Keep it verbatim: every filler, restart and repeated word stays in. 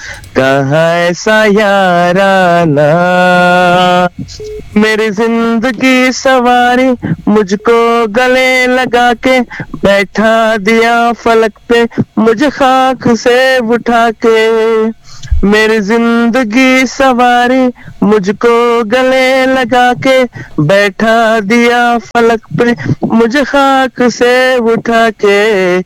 कहाँ ऐसा याराना। मेरी जिंदगी सवारी मुझको गले लगा के, बैठा दिया फलक पे मुझे खाक से उठा के। मेरी जिंदगी सवारी मुझको गले लगा के, बैठा दिया फलक पे मुझे खाक से उठा के।